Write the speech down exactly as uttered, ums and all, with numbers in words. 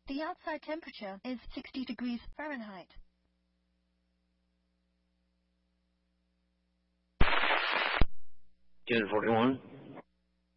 The outside temperature is sixty degrees Fahrenheit. Unit forty-one.